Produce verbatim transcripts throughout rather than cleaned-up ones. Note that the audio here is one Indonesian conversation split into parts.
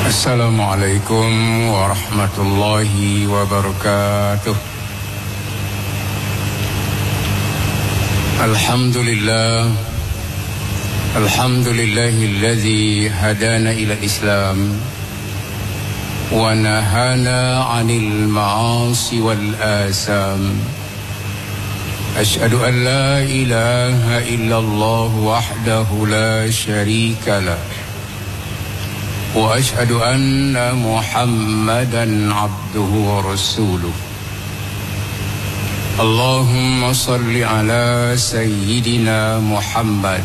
Assalamualaikum warahmatullahi wabarakatuh. Alhamdulillah Alhamdulillahilladzi hadana ila Islam wa nahana 'anil ma'asi wal asam. Asyhadu an la ilaha illallah wahdahu la syarika lah. Wa ashhadu anna Muhammadan abduhu wa rasuluh. Allahumma salli ala sayyidina Muhammad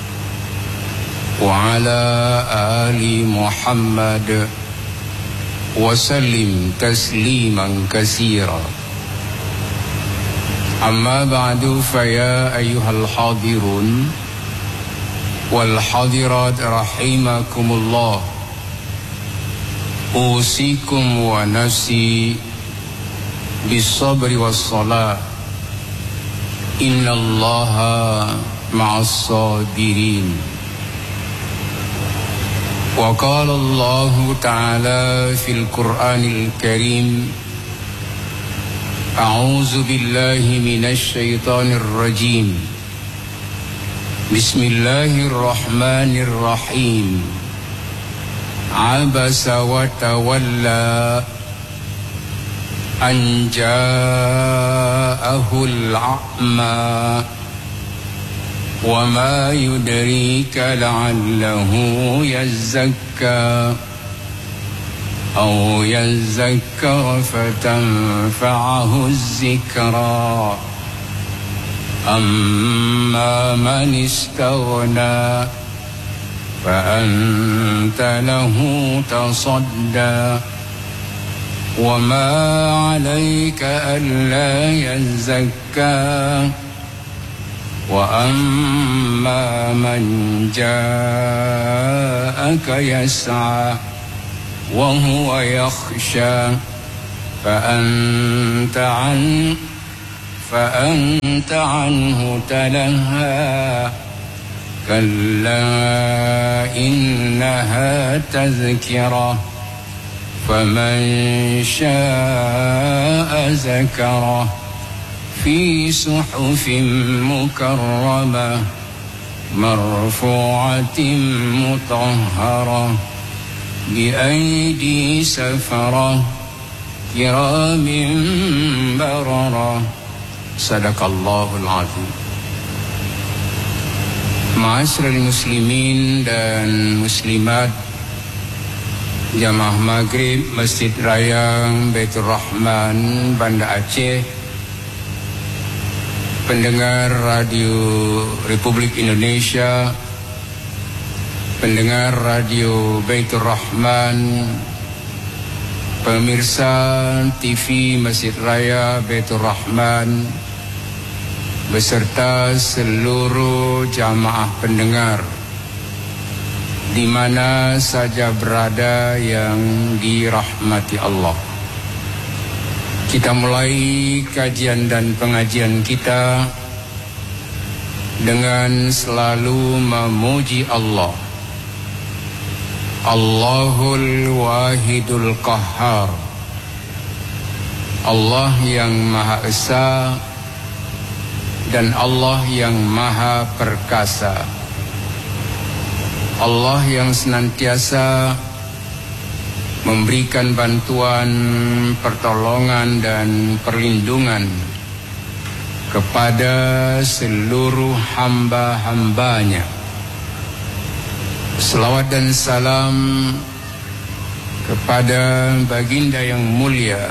wa ala ali Muhammad wa sallim tasliman katsira. Amma ba'du, fa ya ayyuhal hadirun wal hadirat rahimakumullah. Usikum wa nafsi bis-sabri was-salah. Innallaha ma'as-sabirin. Wa qala Allahu ta'ala fil Qur'anil Karim, A'udzu billahi minasy syaithanir rajim. Bismillahirrahmanirrahim. Abasa wa tawalla an ja'ahul a'ma wa ma yudrika la'allahu yazzakka aw yazzakkara fatanfa'ahu az-zikra amma man istaghna فأنت له تصدى وما عليك ألا يزكى وأما من جاءك يسعى وهو يخشى فأنت عنه فأنت عنه تلهى كلا إنها تذكرة فمن شاء ذكره في صحف مكرمة مرفوعة مطهرة بأيدي سفرة كرام بررة. صدق الله العظيم. Ma'asyiral muslimin dan muslimat, Jamaah Maghrib Masjid Raya Baitur Rahman Banda Aceh, pendengar Radio Republik Indonesia, pendengar Radio Baitur Rahman, pemirsa T V Masjid Raya Baitur Rahman, beserta seluruh jamaah pendengar di mana saja berada yang dirahmati Allah. Kita mulai kajian dan pengajian kita dengan selalu memuji Allah. Allahul Wahidul Qahhar. Allah yang Maha Esa dan Allah yang Maha Perkasa. Allah yang senantiasa memberikan bantuan, pertolongan dan perlindungan kepada seluruh hamba-hambanya. Selawat dan salam kepada baginda yang mulia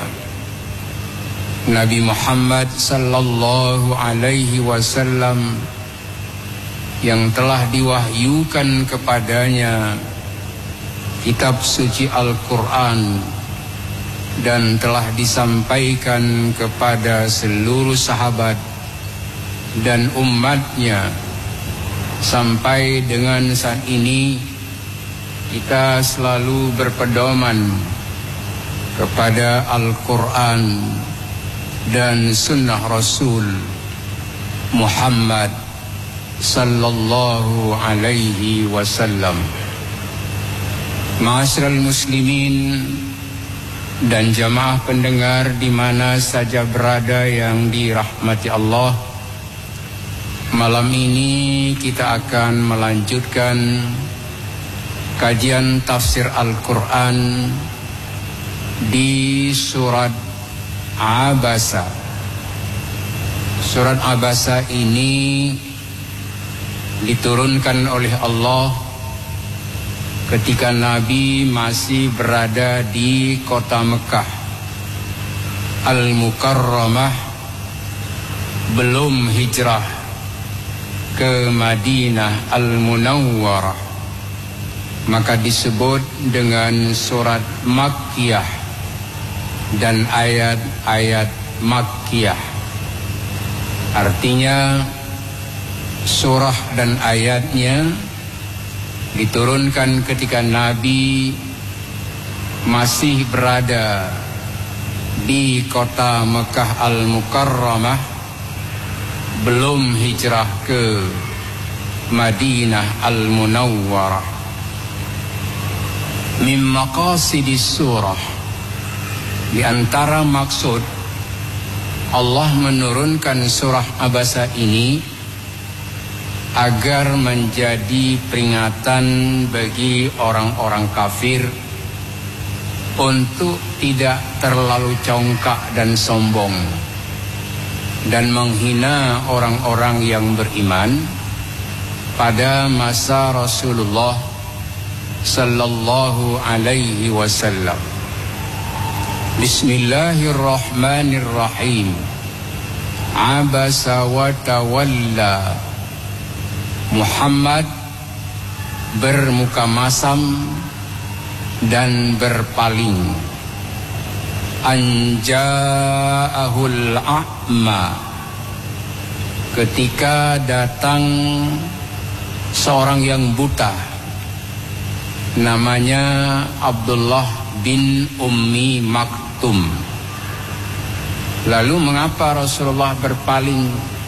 Nabi Muhammad sallallahu alaihi wasallam yang telah diwahyukan kepadanya kitab suci Al-Quran dan telah disampaikan kepada seluruh sahabat dan umatnya sampai dengan saat ini. Kita selalu berpedoman kepada Al-Quran dan sunnah Rasul Muhammad sallallahu alaihi wasallam. Ma'asyiral muslimin dan jamaah pendengar di mana saja berada yang dirahmati Allah. Malam ini kita akan melanjutkan kajian tafsir Al-Quran di surat Abasa. Surat Abasa ini diturunkan oleh Allah ketika Nabi masih berada di kota Mekah Al-Mukarramah, belum hijrah ke Madinah Al-Munawwarah, maka disebut dengan surat Makkiyah dan ayat-ayat Makkiyah. Artinya surah dan ayatnya diturunkan ketika Nabi masih berada di kota Mekah Al-Mukarramah, belum hijrah ke Madinah Al-Munawwarah. Min maqasidis surah, di antara maksud Allah menurunkan surah Abasa ini agar menjadi peringatan bagi orang-orang kafir untuk tidak terlalu congkak dan sombong dan menghina orang-orang yang beriman pada masa Rasulullah sallallahu alaihi wasallam. Bismillahirrahmanirrahim. Abasa wa tawalla. Muhammad bermuka masam dan berpaling. Anja'ahul a'ma, ketika datang seorang yang buta, namanya Abdullah bin Ummi Maktum. Lalu mengapa Rasulullah berpaling?